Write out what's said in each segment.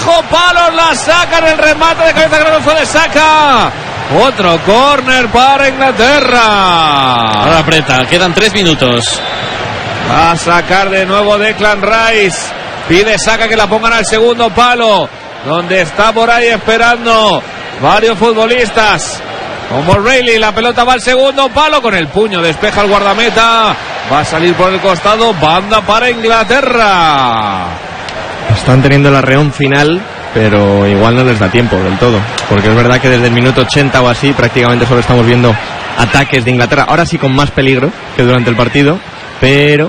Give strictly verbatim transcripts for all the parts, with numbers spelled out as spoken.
Espejo, palos, la saca en el remate de cabeza, que no fue de Saka. Otro córner para Inglaterra. Ahora aprieta, quedan tres minutos. Va a sacar de nuevo Declan Rice. Pide Saka que la pongan al segundo palo, donde está por ahí esperando varios futbolistas como Rayleigh. La pelota va al segundo palo, con el puño despeja el guardameta. Va a salir por el costado, banda para Inglaterra. Están teniendo el arreón final, pero igual no les da tiempo del todo, porque es verdad que desde el minuto ochenta o así prácticamente solo estamos viendo ataques de Inglaterra, ahora sí con más peligro que durante el partido, pero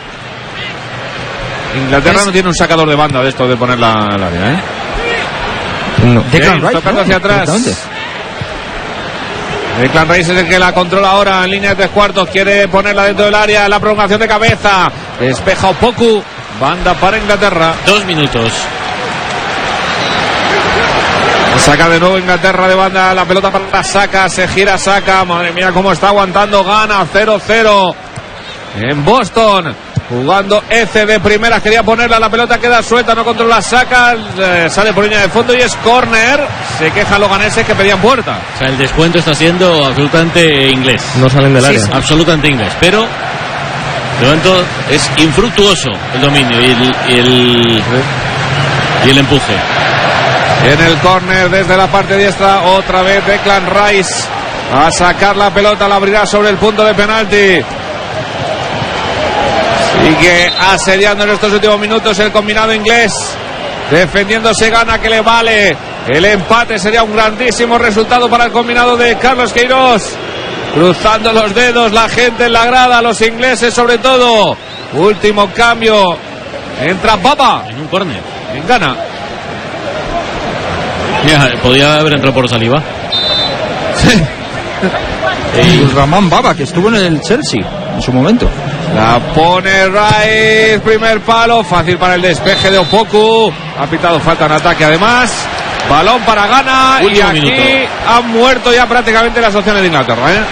Inglaterra no tiene un sacador de banda de esto de ponerla al área, ¿eh? No. Declan Rice, tocando hacia atrás. Declan Rice es el que la controla ahora en línea de tres cuartos. Quiere ponerla dentro del área. La prolongación de cabeza. Despeja Opoku. Banda para Inglaterra. Dos minutos. Saca de nuevo Inglaterra de banda. La pelota para la Saka. Se gira Saka. Madre mía, cómo está aguantando. Gana cero cero en Boston. Jugando Eze de primeras, quería ponerla, la pelota queda suelta, no controla, saca, eh, sale por línea de fondo y es córner. Se quejan los ganeses que pedían puerta. O sea, el descuento está siendo absolutamente inglés. No salen del área. Sí, absolutamente inglés, pero de momento es infructuoso el dominio y el, y el, y el empuje. En el córner desde la parte diestra, otra vez Declan Rice a sacar la pelota, la abrirá sobre el punto de penalti. Sigue asediando en estos últimos minutos el combinado inglés. Defendiéndose Gana, que le vale el empate. Sería un grandísimo resultado para el combinado de Carlos Queiroz. Cruzando los dedos la gente en la grada, los ingleses sobre todo. Último cambio. Entra Baba. En un córner. En Gana. Mira, podía haber entrado por Saliba. Y Ramón Baba, que estuvo en el Chelsea en su momento. La pone Rice, primer palo, fácil para el despeje de Opoku. Ha pitado falta en ataque además. Balón para Gana. Último y aquí minuto. Han muerto ya prácticamente las opciones de Inglaterra, ¿eh?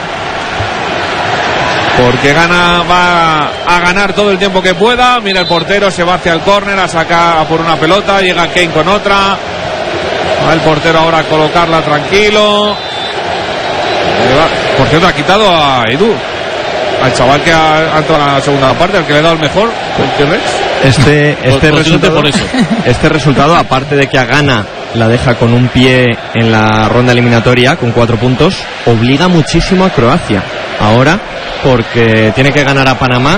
Porque Gana va a ganar todo el tiempo que pueda. Mira el portero, se va hacia el córner a sacar por una pelota. Llega Kane con otra. Va el portero ahora a colocarla tranquilo. Por cierto, ha quitado a Edu, al chaval que ha entrado a la segunda parte, al que le ha dado el mejor, el T-Rex. Este, este, Por, resultado, por eso. este resultado, aparte de que a Ghana la deja con un pie en la ronda eliminatoria, con cuatro puntos, obliga muchísimo a Croacia. Ahora, porque tiene que ganar a Panamá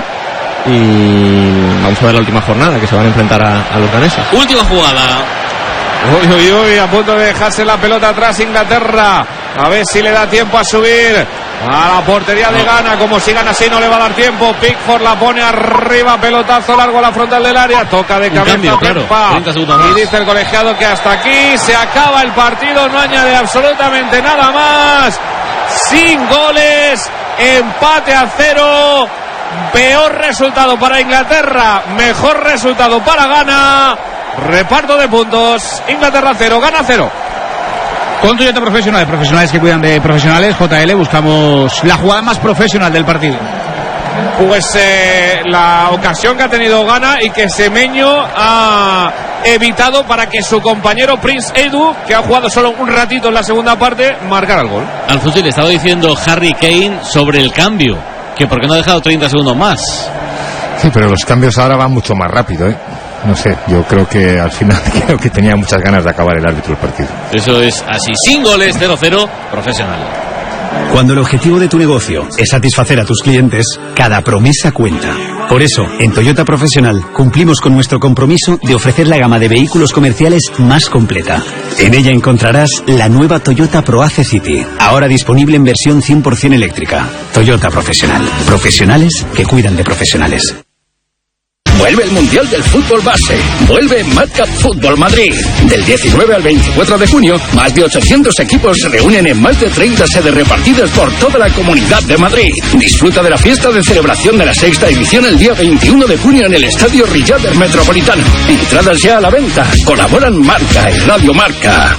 y vamos a ver la última jornada, que se van a enfrentar a, a los ganeses. Última jugada. Uy, uy, uy, a punto de dejarse la pelota atrás Inglaterra. A ver si le da tiempo a subir a la portería de Ghana. Como sigan así no le va a dar tiempo. Pickford la pone arriba, pelotazo largo a la frontal del área. Toca de cabeza cambio, claro, treinta segundos más. Y dice el colegiado que hasta aquí se acaba el partido. No añade absolutamente nada más. Sin goles, empate a cero. Peor resultado para Inglaterra, mejor resultado para Ghana. Reparto de puntos. Inglaterra cero, Ghana cero. Con Toyota Profesional, profesionales que cuidan de profesionales, J L, buscamos la jugada más profesional del partido. Pues eh, la ocasión que ha tenido Ghana y que Semenyo ha evitado para que su compañero Prince Edu, que ha jugado solo un ratito en la segunda parte, marcara el gol. Alfonso, le estaba diciendo Harry Kane sobre el cambio, que por qué no ha dejado treinta segundos más. Sí, pero los cambios ahora van mucho más rápido, ¿eh? No sé, yo creo que al final creo que tenía muchas ganas de acabar el árbitro del partido. Eso es así, sin goles, cero cero, profesional. Cuando el objetivo de tu negocio es satisfacer a tus clientes, cada promesa cuenta. Por eso, en Toyota Profesional cumplimos con nuestro compromiso de ofrecer la gama de vehículos comerciales más completa. En ella encontrarás la nueva Toyota ProAce City, ahora disponible en versión cien por ciento eléctrica. Toyota Profesional, profesionales que cuidan de profesionales. Vuelve el Mundial del Fútbol Base. Vuelve Madcap Fútbol Madrid. Del diecinueve al veinticuatro de junio, más de ochocientos equipos se reúnen en más de treinta sedes repartidas por toda la Comunidad de Madrid. Disfruta de la fiesta de celebración de la sexta edición el día veintiuno de junio en el Estadio Riader Metropolitano. Entradas ya a la venta. Colaboran Marca y Radio Marca.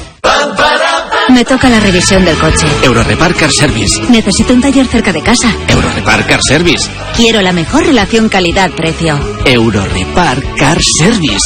Me toca la revisión del coche. Eurorepar Car Service. Necesito un taller cerca de casa. Eurorepar Car Service. Quiero la mejor relación calidad-precio. Eurorepar Car Service.